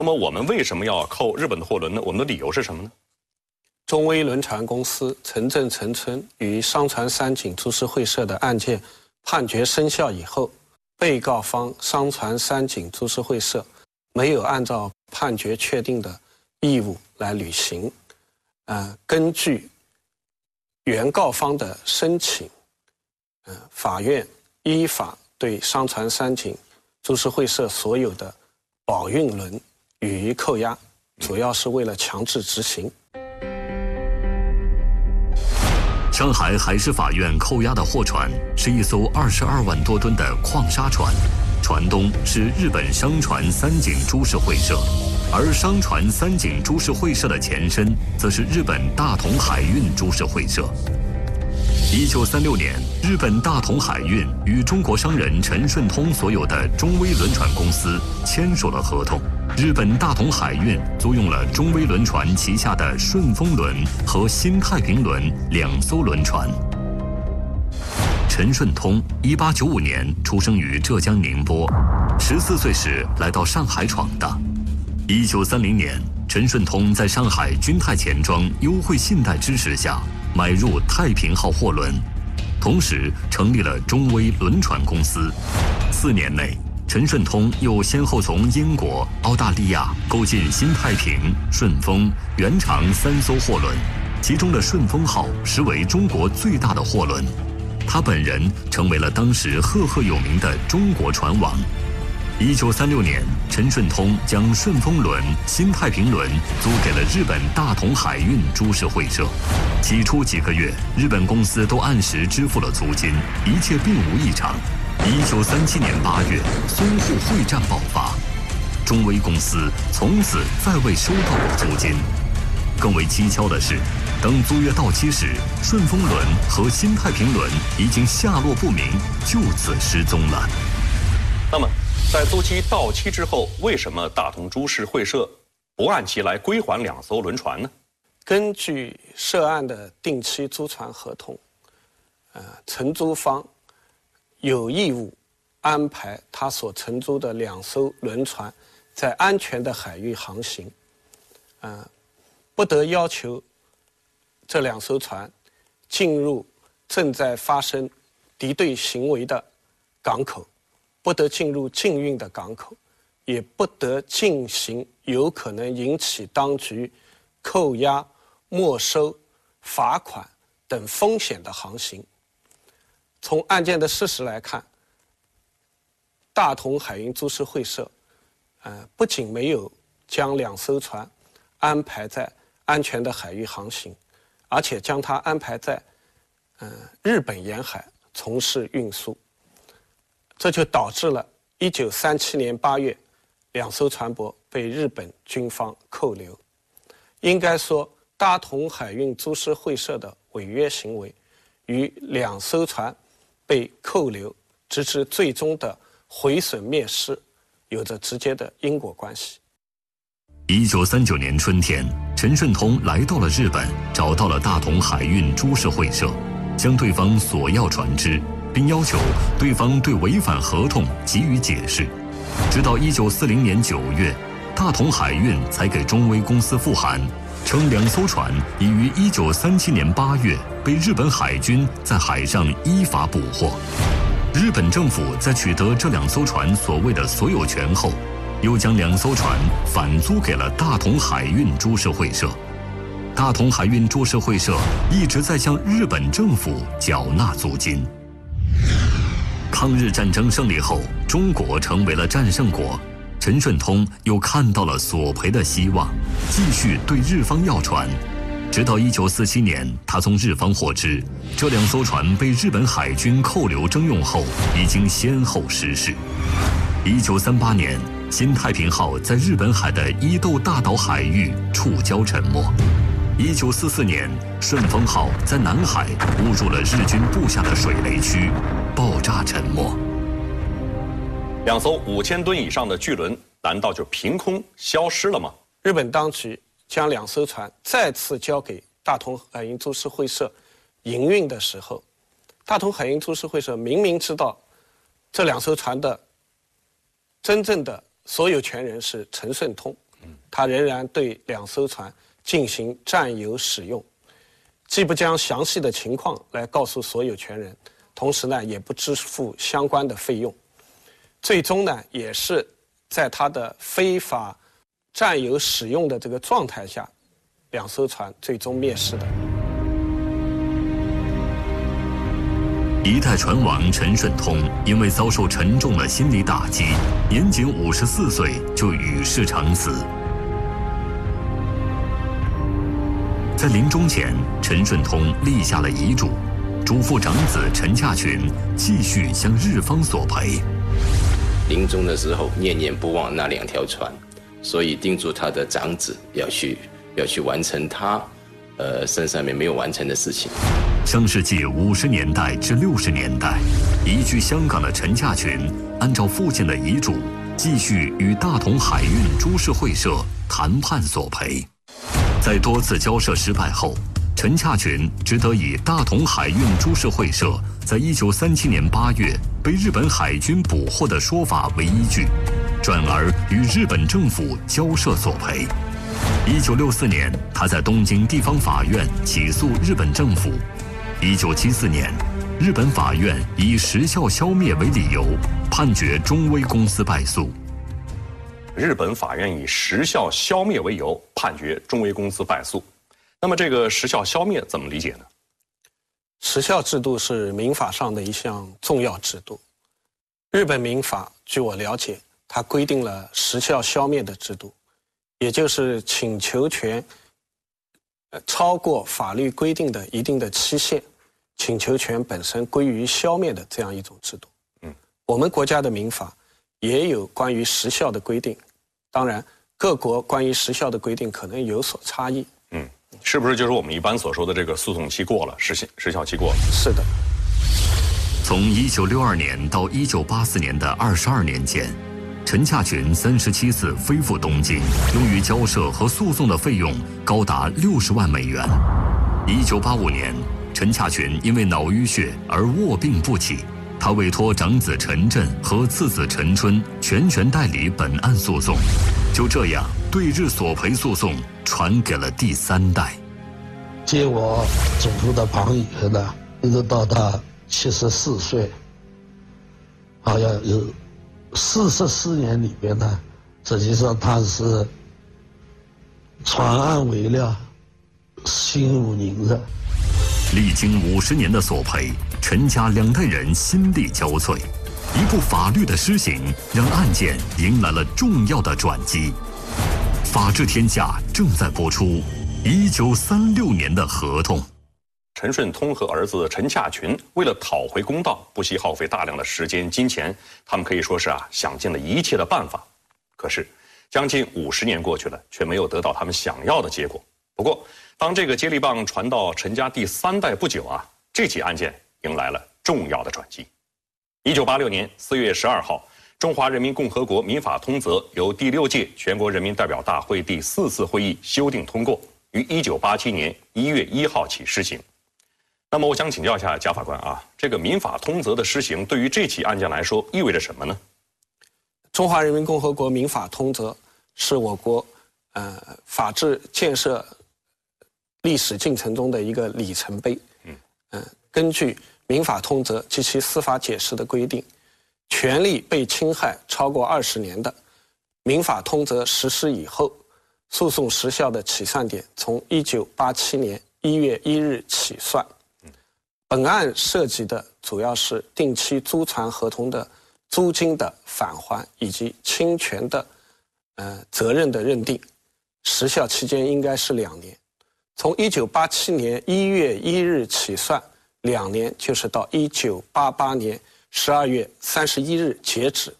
那么我们为什么要扣日本的货轮呢？我们的理由是什么呢？ 中威轮船公司陈正陈村与商船三井株式会社的案件判决生效以后，被告方商船三井株式会社没有按照判决确定的义务来履行。根据原告方的申请，法院依法对商船三井株式会社所有的保运轮予以扣押，主要是为了强制执行。 上海海事法院扣押的货船是一艘22万多吨的矿砂船，船东是日本商船三井株式会社，而商船三井株式会社的前身则是日本大同海运株式会社。1936年，日本大同海运与中国商人陈顺通所有的中威轮船公司签署了合同。日本大同海运租用了中威轮船旗下的顺风轮和新太平轮2艘轮船。陈顺通1895年出生于浙江宁波，14岁时来到上海闯荡。1930年，陈顺通在上海君泰钱庄优惠信贷支持下买入太平号货轮，同时成立了中威轮船公司。4年内，陈顺通又先后从英国、澳大利亚购进新太平、顺风、元长3艘货轮，其中的顺风号实为中国最大的货轮。他本人成为了当时赫赫有名的中国船王。1936年，陈顺通将顺风轮、新太平轮租给了日本大同海运株式会社。起初几个月，日本公司都按时支付了租金，一切并无异常。1937年8月，淞沪会战爆发，中威公司从此再未收到过租金。更为蹊跷的是，等租约到期时，顺风轮和新太平轮已经下落不明，就此失踪了。 那么，在租期到期之后，为什么大同株式会社不按期来归还2艘轮船呢？ 根据涉案的定期租船合同，承租方有义务安排他所承租的2艘轮船在安全的海域航行，不得要求这2艘船进入正在发生敌对行为的港口，不得进入禁运的港口，也不得进行有可能引起当局扣押、没收、罚款等风险的航行。从案件的事实来看，大同海运株式会社不仅没有将2艘船安排在安全的海域航行，而且将它安排在日本沿海从事运输，这就导致了1937年8月2艘船舶被日本军方扣留。应该说，大同海运株式会社的违约行为与2艘船被扣留直至最终的毁损灭失有着直接的因果关系。 1939年春天，陈顺通来到了日本，找到了大同海运株式会社，将对方索要船只，并要求对方对违反合同给予解释。直到1940年9月，大同海运才给中威公司复函，称2艘船已于1937年8月被日本海军在海上依法捕获。日本政府在取得这2艘船所谓的所有权后，又将2艘船反租给了大同海运株式会社。大同海运株式会社一直在向日本政府缴纳租金。抗日战争胜利后，中国成为了战胜国，陈顺通又看到了索赔的希望，继续对日方要船。直到1947年，他从日方获知，这2艘船被日本海军扣留征用后，已经先后失事。1938年，新太平号在日本海的伊豆大岛海域触礁沉没。1944年，顺风号在南海误入了日军布下的水雷区，爆炸沉没。 2艘5000吨以上的巨轮，难道就凭空消失了吗？ 日本当局将2艘船再次交给大同海运株式会社营运的时候，大同海运株式会社明明知道这2艘船的真正的所有权人是陈顺通， 他仍然对2艘船进行占有使用，既不将详细的情况来告诉所有权人，同时呢也不支付相关的费用，最终呢也是在他的非法占有使用的这个状态下，2艘船最终灭失的。 一代船王陈顺通因为遭受沉重的心理打击，年仅54岁就与世长辞。在临终前，陈顺通立下了遗嘱，嘱咐长子陈洽群继续向日方索赔。 临终的时候念念不忘那2条船，所以叮嘱他的长子要去完成他身上面没有完成的事情。 上世纪50年代至60年代，移居香港的陈洽群按照父亲的遗嘱，继续与大同海运株式会社谈判索赔。在多次交涉失败后，陈洽群只得以大同海运株式会社在1937年8月被日本海军捕获的说法为依据，转而与日本政府交涉索赔。1964年，他在东京地方法院起诉日本政府。1974年，日本法院以时效消灭为理由，判决中微公司败诉。 日本法院以时效消灭为由，判决中微公司败诉。那么这个时效消灭怎么理解呢？ 时效制度是民法上的一项重要制度。日本民法据我了解，它规定了时效消灭的制度，也就是请求权超过法律规定的一定的期限，请求权本身归于消灭的这样一种制度。我们国家的民法也有关于时效的规定，当然各国关于时效的规定可能有所差异。 是不是就是我们一般所说的这个诉讼期过了，时效期过了？ 是的。 从1962年到1984年的22年间，陈洽群37次飞赴东京，用于交涉和诉讼的费用高达60万美元。1985年，陈洽群因为脑淤血而卧病不起，他委托长子陈震和次子陈春全权代理本案诉讼。就这样，对日索赔诉讼传给了第3代。 接我祖父的旁以后呢，一直到他74岁，好像有44年里边呢，实际上他是传案为了，心如凝热。 历经50年的索赔，陈家2代人心力交瘁。一部法律的施行，让案件迎来了重要的转机。法治天下正在播出1936年的合同。 陈顺通和儿子陈洽群为了讨回公道，不惜耗费大量的时间金钱，他们可以说是想尽了一切的办法。可是将近50年过去了，却没有得到他们想要的结果。不过当这个接力棒传到陈家第3代不久这起案件迎来了重要的转机。1986年4月12号，中华人民共和国民法通则由第6届全国人民代表大会第4次会议修订通过，于1987年1月1号起施行。那么我想请教一下贾法官这个民法通则的施行对于这起案件来说意味着什么呢？ 中华人民共和国民法通则是我国法治建设历史进程中的一个里程碑。根据民法通则及其司法解释的规定，权利被侵害超过20年的，民法通则实施以后，诉讼时效的起算点从1987年1月1日起算。本案涉及的主要是定期租船合同的租金的返还以及侵权的责任的认定，时效期间应该是2年。从1987年1月1日起算，2年就是到1988年12月31日截止。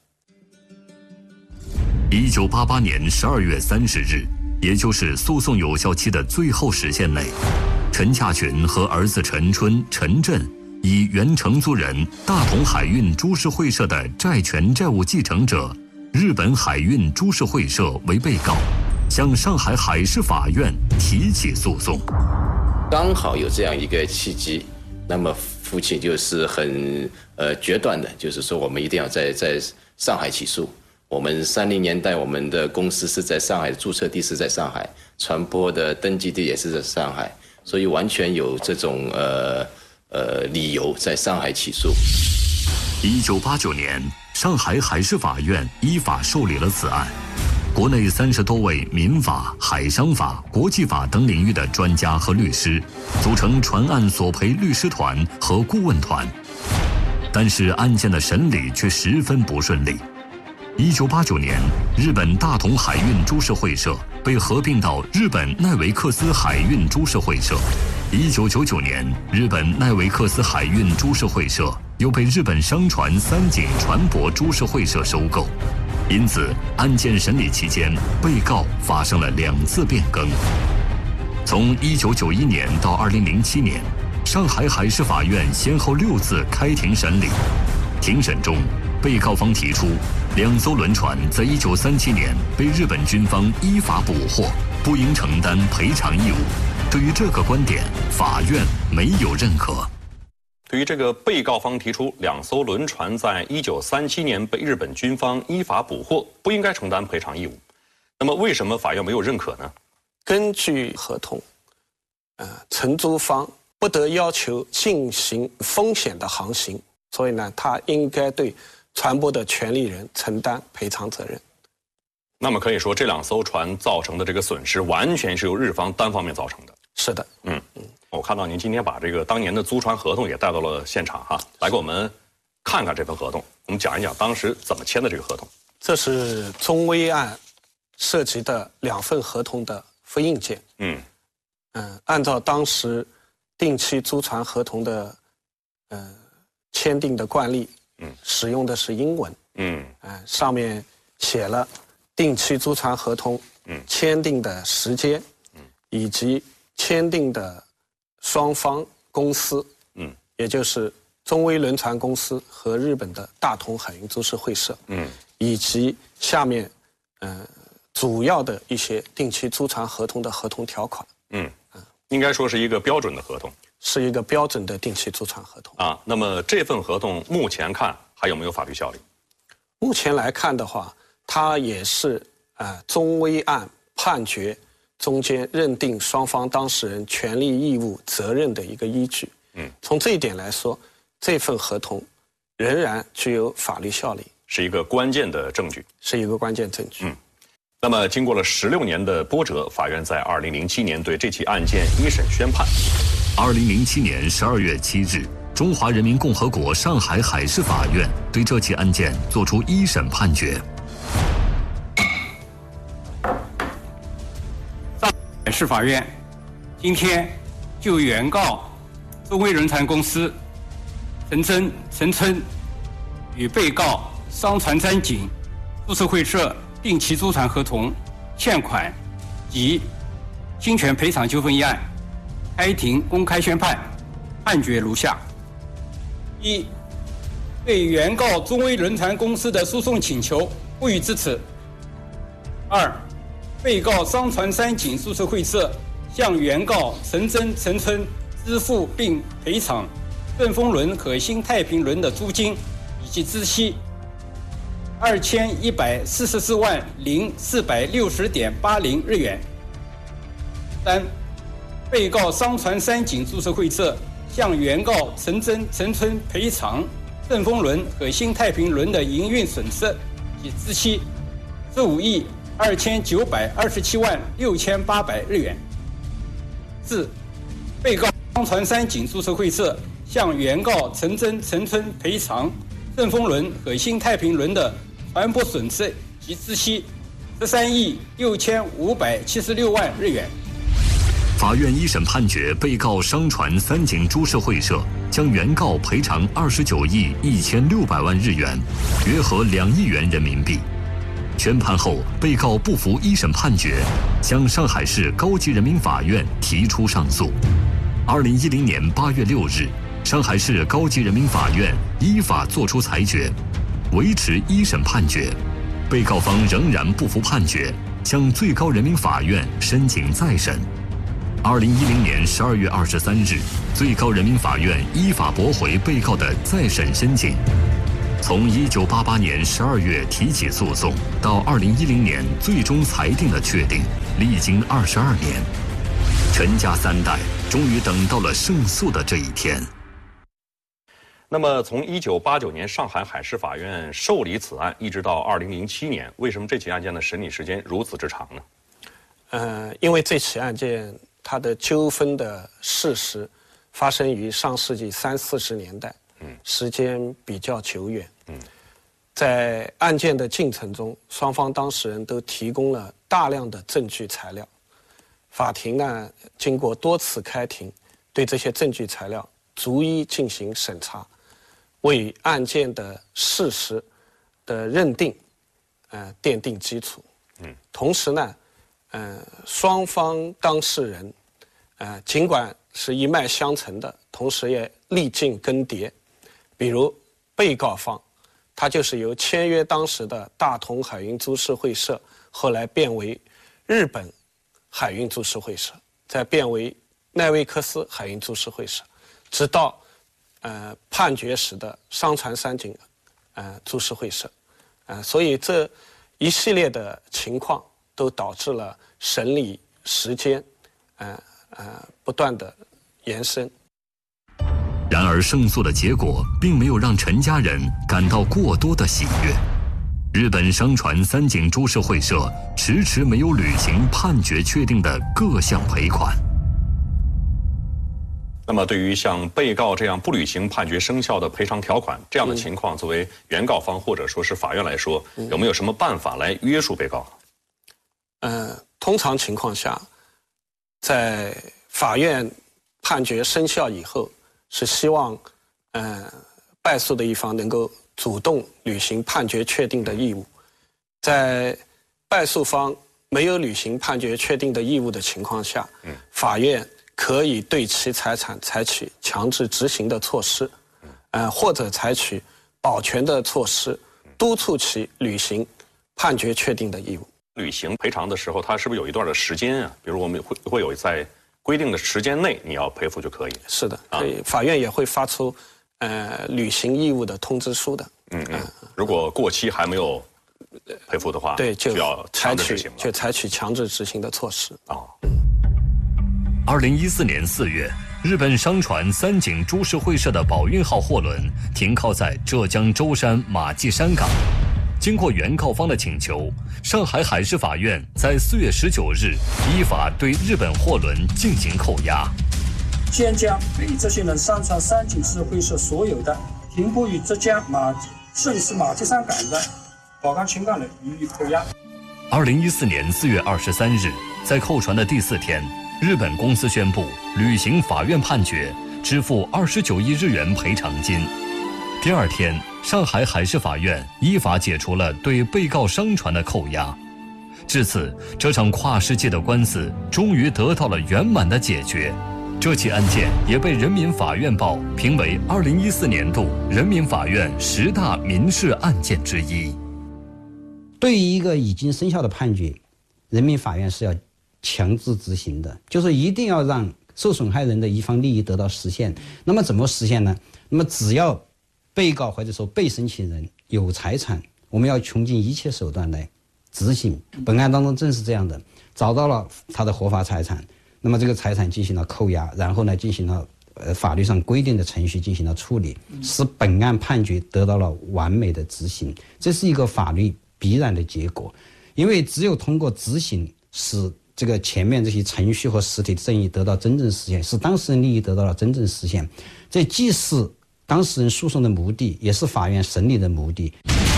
1988年12月30日，也就是诉讼有效期的最后时限内，陈洽群和儿子陈春、陈震以原承租人大同海运株式会社的债权债务继承者日本海运株式会社为被告，向上海海事法院提起诉讼。 刚好有这样一个契机，那么父亲就是很决断的，就是说我们一定要在上海起诉， 我们30年代，我们的公司是在上海，注册地是在上海，传播的登记地也是在上海，所以完全有这种理由在上海起诉。 1989年，上海海事法院依法受理了此案。国内30多位民法、海商法、国际法等领域的专家和律师，组成传案索赔律师团和顾问团。但是案件的审理却十分不顺利。1989年，日本大同海运株式会社被合并到日本奈维克斯海运株式会社。1999年，日本奈维克斯海运株式会社又被日本商船三井船舶株式会社收购。因此，案件审理期间，被告发生了2次变更。从1991年到2007年，上海海事法院先后6次开庭审理。庭审中，被告方提出，2艘轮船在1937年被日本军方依法捕获，不应承担赔偿义务。对于这个观点，法院没有认可。 对于这个被告方提出2艘轮船在1937年被日本军方依法捕获，不应该承担赔偿义务，那么为什么法院没有认可呢？ 根据合同，承租方不得要求进行风险的航行，所以呢，他应该对船舶的权利人承担赔偿责任。 那么可以说，这2艘船造成的这个损失，完全是由日方单方面造成的。 是的， 我看到您今天把这个当年的租船合同也带到了现场哈，来给我们看看这份合同，我们讲一讲当时怎么签的这个合同。 这是中微案涉及的2份合同的复印件。按照当时定期租船合同的签订的惯例，使用的是英文。上面写了定期租船合同签订的时间，以及签订的双方公司，也就是中微轮船公司和日本的大同海运株式会社，以及下面主要的一些定期租船合同的合同条款。 应该说是一个标准的合同， 是一个标准的定期租船合同啊。那么这份合同目前看还有没有法律效力？ 目前来看的话，它也是中微案判决中间认定双方当事人权利义务责任的一个依据。从这一点来说，这份合同仍然具有法律效力， 是一个关键的证据， 是一个关键证据。 那么经过了16年的波折，法院在2007年对这起案件一审宣判。 2007年12月7日，中华人民共和国上海海事法院对这起案件作出一审判决。 上海市法院今天就原告中微轮船公司陈真、陈春与被告商船三井株式会社定期租船合同欠款及侵权赔偿纠纷一案开庭公开宣判，判决如下：一、对原告中微轮船公司的诉讼请求不予支持；二、被告商船三井株式会社向原告陈真、陈春支付并赔偿顺风轮和新太平轮的租金以及孳息2144万0460.80日元。三、被告商船三井株式会社向原告陈真、陈春赔偿顺风轮和新太平轮的营运损失及孳息15亿2927万6800日元。四、被告商船三井株式会社向原告陈真、陈春赔偿顺风轮和新太平轮的船舶损失及孳息13亿6576万日元。 法院一审判决被告商船三井株式会社将原告赔偿29亿1600万日元，约合2亿元人民币。宣判后，被告不服一审判决，向上海市高级人民法院提出上诉。2010年8月6日，上海市高级人民法院依法作出裁决，维持一审判决。被告方仍然不服判决，向最高人民法院申请再审。2010年12月23日，最高人民法院依法驳回被告的再审申请。 从1988年12月提起诉讼到2010年最终裁定的确定，历经22年，陈家3代终于等到了胜诉的这一天。 那么，从1989年上海海事法院受理此案，一直到2007年，为什么这起案件的审理时间如此之长呢？ 因为这起案件它的纠纷的事实发生于上世纪30、40年代，时间比较久远。在案件的进程中，双方当事人都提供了大量的证据材料。法庭呢，经过多次开庭，对这些证据材料逐一进行审查，为案件的事实的认定，奠定基础。同时呢，双方当事人，尽管是一脉相承的，同时也历尽更迭。比如被告方，他就是由签约当时的大同海运株式会社，后来变为日本海运株式会社，再变为奈维克斯海运株式会社，直到判决时的商船三井株式会社，所以这一系列的情况都导致了审理时间不断的延伸。 然而，胜诉的结果并没有让陈家人感到过多的喜悦。日本商船三井株式会社迟迟没有履行判决确定的各项赔款。 那么，对于像被告这样不履行判决生效的赔偿条款这样的情况，作为原告方或者说是法院来说，有没有什么办法来约束被告？ 通常情况下，在法院判决生效以后，是希望败诉的一方能够主动履行判决确定的义务。在败诉方没有履行判决确定的义务的情况下，法院可以对其财产采取强制执行的措施，或者采取保全的措施，督促其履行判决确定的义务。 履行赔偿的时候，它是不是有一段的时间啊？比如我们会有在规定的时间内你要赔付就可以。 是的，可以。法院也会发出履行义务的通知书的。 如果过期还没有赔付的话， 对，就要强制执行了， 就采取强制执行的措施。 2014年4月，日本商船三井株式会社的宝运号货轮停靠在浙江舟山马驥山港。经过原告方的请求，上海海事法院在4月19日依法对日本货轮进行扣押。 现将被执行人商船三井株式会社所有的停泊于浙江顺市马驥山港的宝钢轻钢轮予以扣押。 2014年4月23日，在扣船的第4天，日本公司宣布履行法院判决，支付29亿日元赔偿金。第2天，上海海事法院依法解除了对被告商船的扣押。至此，这场跨世纪的官司终于得到了圆满的解决。这起案件也被人民法院报评为2014年度人民法院10大民事案件之一。 对于一个已经生效的判决，人民法院是要强制执行的，就是一定要让受损害人的一方利益得到实现。那么怎么实现呢？那么只要被告或者说被申请人有财产，我们要穷尽一切手段来执行。本案当中正是这样的，找到了他的合法财产，那么这个财产进行了扣押，然后呢进行了法律上规定的程序进行了处理，使本案判决得到了完美的执行。这是一个法律必然的结果，因为只有通过执行，使这个前面这些程序和实体正义得到真正实现，使当事人利益得到了真正实现。这既是当事人诉讼的目的，也是法院审理的目的。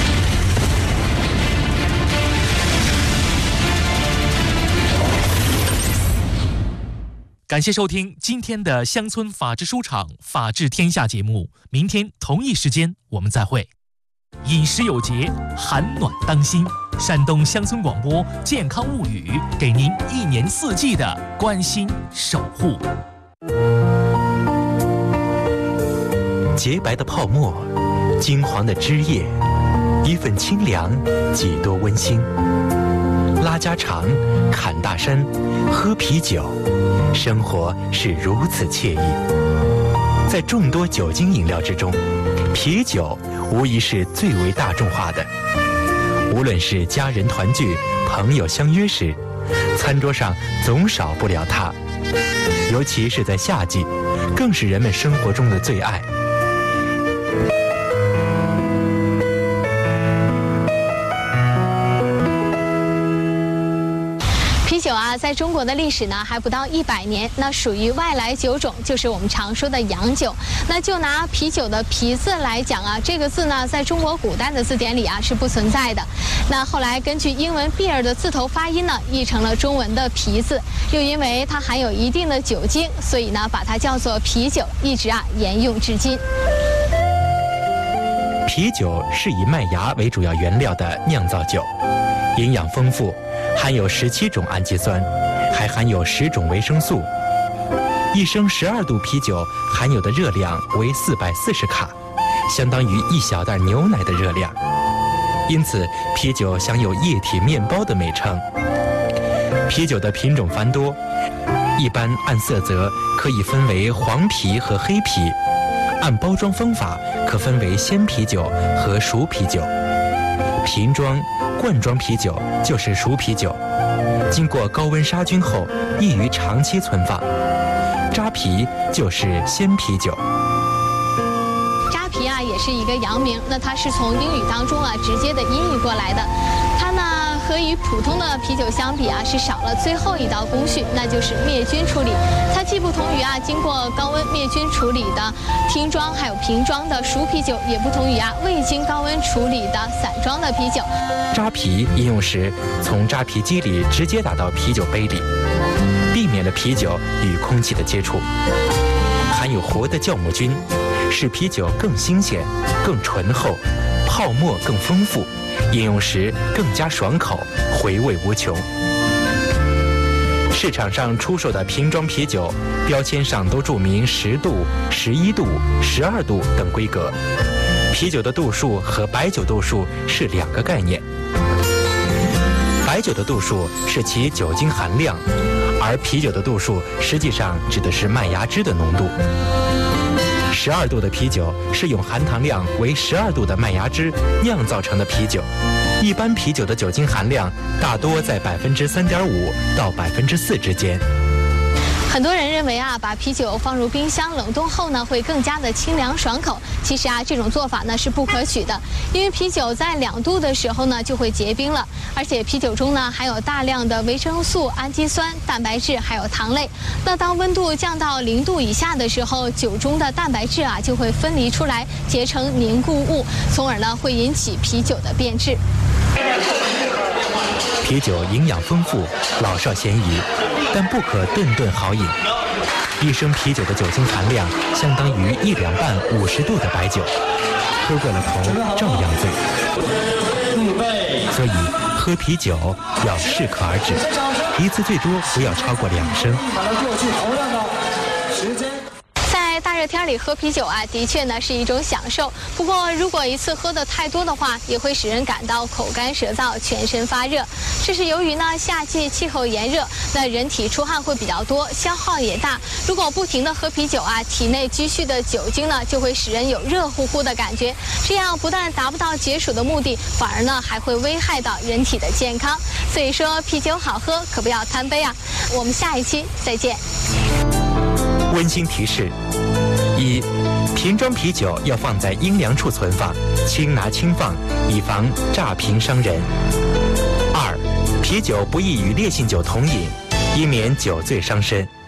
感谢收听今天的乡村法治书场法治天下节目，明天同一时间我们再会。饮食有节，寒暖当心。山东乡村广播健康物语，给您1年4季的关心守护。 洁白的泡沫，金黄的汁液，一份清凉，几多温馨。拉家常，侃大山，喝啤酒，生活是如此惬意。在众多酒精饮料之中， 啤酒无疑是最为大众化的。无论是家人团聚、朋友相约时，餐桌上总少不了它。尤其是在夏季，更是人们生活中的最爱。 啤酒啊，在中国的历史呢还不到100年，那属于外来酒种，就是我们常说的洋酒。那就拿啤酒的啤字来讲啊，这个字呢，在中国古代的字典里啊是不存在的。那后来根据英文 beer 的字头发音呢，译成了中文的啤字，又因为它含有一定的酒精，所以呢把它叫做啤酒，一直啊沿用至今。 啤酒是以麦芽为主要原料的酿造酒，营养丰富，含有17种氨基酸，还含有10种维生素。一升12度啤酒含有的热量为440卡，相当于一小袋牛奶的热量。因此，啤酒享有液体面包的美称。啤酒的品种繁多，一般按色泽可以分为黄啤和黑啤，按包装方法可分为鲜啤酒和熟啤酒。瓶装、罐装啤酒就是熟啤酒，经过高温杀菌后易于长期存放。扎啤就是鲜啤酒。 扎啤啊也是一个洋名，那它是从英语当中啊直接的音译过来的。它呢和与普通的啤酒相比啊，是少了最后一道工序，那就是灭菌处理。它既不同于啊经过高温灭菌处理的听装还有瓶装的熟啤酒，也不同于啊未经高温处理的散装的啤酒。 扎啤饮用时，从扎啤机里直接打到啤酒杯里，避免了啤酒与空气的接触。含有活的酵母菌，使啤酒更新鲜、更醇厚，泡沫更丰富，饮用时更加爽口，回味无穷。市场上出售的瓶装啤酒，标签上都注明10度、11度、12度等规格。啤酒的度数和白酒度数是2个概念。白酒的度数是其酒精含量，而啤酒的度数实际上指的是麦芽汁的浓度。12度的啤酒是用含糖量为12度的麦芽汁酿造成的啤酒。一般啤酒的酒精含量大多在3.5%到4%之间。 很多人认为啊，把啤酒放入冰箱冷冻后呢，会更加的清凉爽口。其实啊，这种做法呢是不可取的，因为啤酒在2度的时候呢就会结冰了，而且啤酒中呢含有大量的维生素、氨基酸、蛋白质还有糖类。那当温度降到0度以下的时候，酒中的蛋白质啊就会分离出来，结成凝固物，从而呢会引起啤酒的变质。 啤酒营养丰富，老少咸宜，但不可顿顿好饮。1升啤酒的酒精含量相当于1两半50度的白酒，喝过了头照样醉。所以喝啤酒要适可而止，一次最多不要超过2升。 在大热天里喝啤酒啊，的确呢是一种享受。不过，如果一次喝的太多的话，也会使人感到口干舌燥、全身发热。这是由于呢夏季气候炎热，那人体出汗会比较多，消耗也大。如果不停的喝啤酒啊，体内积蓄的酒精呢就会使人有热乎乎的感觉，这样不但达不到解暑的目的，反而呢还会危害到人体的健康。所以说，啤酒好喝，可不要贪杯啊！我们下一期再见。 温馨提示：1. 瓶装啤酒要放在阴凉处存放，轻拿轻放，以防炸瓶伤人。2. 啤酒不宜与烈性酒同饮，以免酒醉伤身。